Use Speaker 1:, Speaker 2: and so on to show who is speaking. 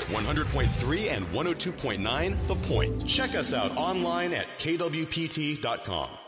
Speaker 1: 100.3 and 102.9 The Point. Check us out online at kwpt.com.